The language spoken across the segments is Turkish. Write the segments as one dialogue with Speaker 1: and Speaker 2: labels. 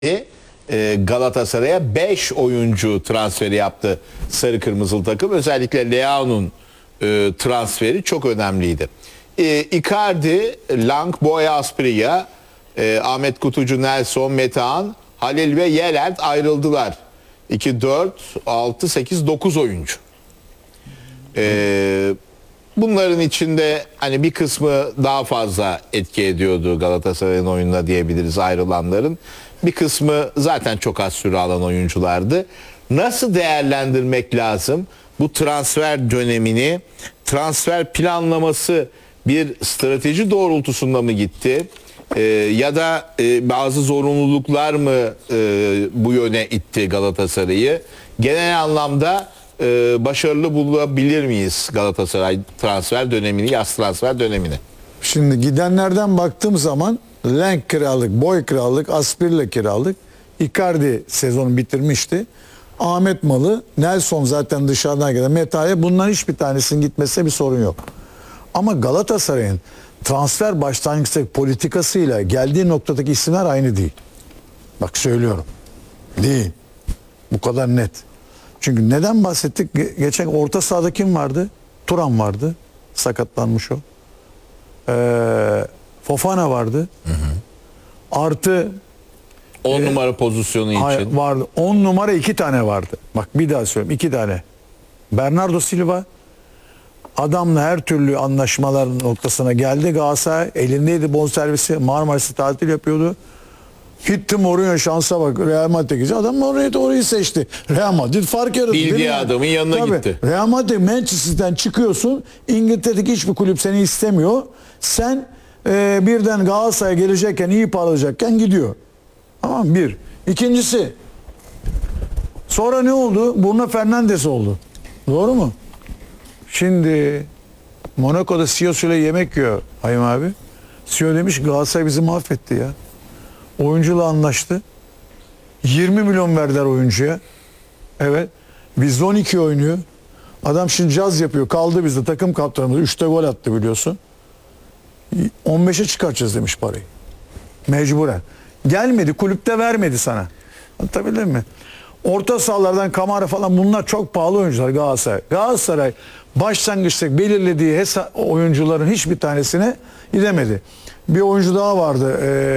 Speaker 1: Galatasaray'a 5 oyuncu transferi yaptı sarı kırmızılı takım. Özellikle Leao'nun transferi çok önemliydi. Icardi, Lang, Boya Asprilla, Ahmet Kutucu, Nelson, Metehan, Halil ve Yelert ayrıldılar. 2, 4, 6, 8, 9 oyuncu. Bunların içinde hani bir kısmı daha fazla etki ediyordu Galatasaray'ın oyununa diyebiliriz ayrılanların. Bir kısmı zaten çok az süre alan oyunculardı. Nasıl değerlendirmek lazım? Bu transfer dönemini, transfer planlaması bir strateji doğrultusunda mı gitti? Ya da bazı zorunluluklar mı bu yöne itti Galatasaray'ı? Genel anlamda başarılı bulabilir miyiz Galatasaray transfer dönemini, yaz transfer dönemini?
Speaker 2: Şimdi gidenlerden baktığım zaman Lenk kiralık, Boy kiralık, Asprilla kiralık, Icardi sezonu bitirmişti. Ahmet Malı, Nelson zaten dışarıdan gelen, Meta'ya, bunların hiçbir tanesinin gitmesine bir sorun yok. Ama Galatasaray'ın transfer başlangıçtaki politikasıyla geldiği noktadaki isimler aynı değil. Bak söylüyorum. Değil. Bu kadar net. Çünkü neden bahsettik? Geçen orta sahada kim vardı? Turan vardı. Sakatlanmış o. Fofana vardı. Hı hı. Artı
Speaker 1: 10 numara pozisyonu için.
Speaker 2: Vardı. 10 numara 2 tane vardı. Bak bir daha söyleyeyim. 2 tane. Bernardo Silva adamla her türlü anlaşmalar noktasına geldi. Galatasaray elindeydi bonservisi. Marmaris'te tatil yapıyordu. Gitti Mourinho, şansa bak, Real Madrid'e gidecek. Adam orayı seçti. Real Madrid fark yarattı.
Speaker 1: Bildiği adamın yanına gitti.
Speaker 2: Real Madrid, Manchester'dan çıkıyorsun. İngiltere'deki hiçbir kulüp seni istemiyor. Sen birden Galatasaray'a gelecekken, iyi para alacakken gidiyor. Tamam, bir. İkincisi, sonra ne oldu? Bruno Fernandes oldu. Doğru mu? Şimdi Monaco'da CEO ile yemek yiyor Hayım abi. CEO demiş Galatasaray bizi mahvetti ya. Oyuncuyla anlaştı. 20 milyon verdiler oyuncuya. Evet. Bizde 12 oynuyor. Adam şimdi caz yapıyor. Kaldı bizde. Takım kaptanımız. 3'te gol attı biliyorsun. 15'e çıkartacağız demiş parayı. Mecburen. Gelmedi. Kulüpte vermedi sana. Anlatabildim mi? Orta sahalardan Kamara falan, bunlar çok pahalı oyuncular Galatasaray. Galatasaray başlangıçta belirlediği oyuncuların hiçbir tanesine gidemedi. Bir oyuncu daha vardı.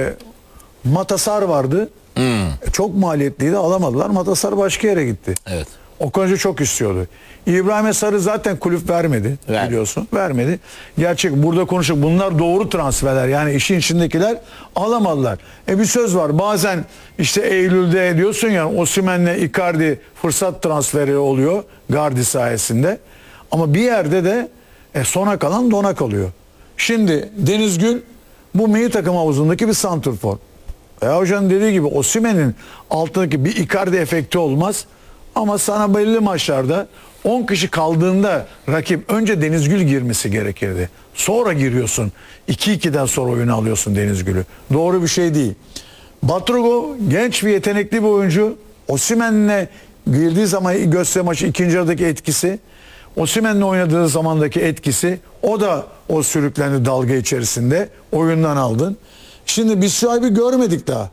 Speaker 2: Matasar vardı. Çok maliyetliydi, alamadılar. Matasar başka yere gitti.
Speaker 1: Evet.
Speaker 2: Okan Hoca çok istiyordu. İbrahim Sarı zaten kulüp vermedi. Biliyorsun. Vermedi. Gerçek burada konuştuk. Bunlar doğru transferler. Yani işin içindekiler alamadılar. Bir söz var. Bazen işte Eylül'de diyorsun ya, Osimhen'le Icardi fırsat transferi oluyor Gardi sayesinde. Ama bir yerde de sona kalan dona kalıyor. Şimdi Deniz Gül bu milli takım havuzundaki bir santrfor. Hocam dediği gibi Osimhen'in altındaki bir Icardi efekti olmaz. Ama sana belli maçlarda 10 kişi kaldığında rakip önce Deniz Gül girmesi gerekirdi. Sonra giriyorsun. 2-2'den sonra oyunu alıyorsun Deniz Gül'ü. Doğru bir şey değil. Batrogo genç ve yetenekli bir oyuncu. Osimhen'le girdiği zaman gösteri maçı ikinci yarıdaki etkisi, Osimhen'le oynadığı zamandaki etkisi, o da o sürüklendi dalga içerisinde. Oyundan aldın. Şimdi biz Şuayb'i görmedik daha.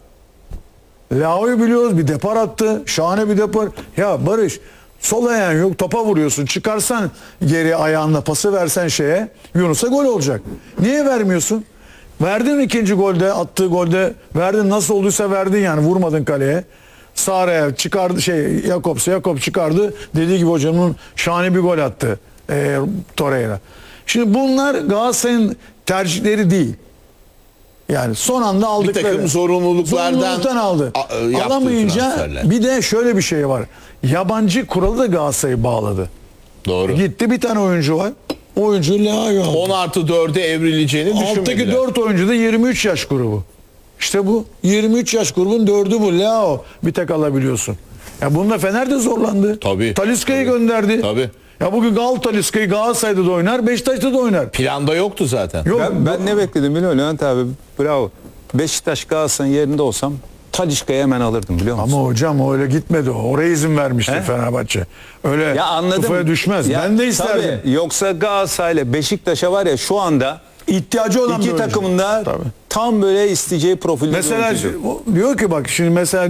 Speaker 2: Leao'yu biliyoruz, bir depar attı. Şahane bir depar. Ya Barış, sol ayağın yok, topa vuruyorsun. Çıkarsan geri ayağınla pası versen Yunus'a gol olacak. Niye vermiyorsun? Verdin ikinci golde, attığı golde verdin, nasıl olduysa verdin yani, vurmadın kaleye. Sara'ya çıkardı Jakob çıkardı. Dediği gibi hocamın şahane bir gol attı Torreira. Şimdi bunlar Galatasaray'ın tercihleri değil. Yani son anda aldıkları.
Speaker 1: Bir takım zorunluluklardan
Speaker 2: aldı. Alamayınca bir de şöyle bir şey var. Yabancı kuralı da Galatasaray'ı bağladı.
Speaker 1: Doğru.
Speaker 2: Gitti bir tane oyuncu var. Oyuncu Leao'yu aldı.
Speaker 1: 10+4'e evrileceğini düşünmediler.
Speaker 2: Alttaki 4 oyuncu da 23 yaş grubu. İşte bu. 23 yaş grubun 4'ü bu. Leao bir tek alabiliyorsun. Ya bunda Fener de zorlandı.
Speaker 1: Tabii.
Speaker 2: Talisca'yı gönderdi.
Speaker 1: Tabii.
Speaker 2: Ya bugün Talisca'yı Galatasaray'da da oynar, Beşiktaş'ta da oynar.
Speaker 1: Planda yoktu zaten.
Speaker 2: Yok,
Speaker 3: ben ne bekledim biliyor musun Levent abi? Bravo. Beşiktaş Galatasaray'ın yerinde olsam Talisca'yı hemen alırdım biliyor musun?
Speaker 2: Ama hocam öyle gitmedi o. Oraya izin vermişti Fenerbahçe. Öyle
Speaker 3: ya anladım.
Speaker 2: kafaya düşmez. Ya, ben de isterdim.
Speaker 3: Tabii, yoksa Galatasaray ile Beşiktaş'a var ya şu anda
Speaker 2: ihtiyacı olan
Speaker 3: iki takımın da tam böyle isteyeceği profilde bir
Speaker 2: Mesela
Speaker 3: oyuncudur.
Speaker 2: diyor ki bak şimdi mesela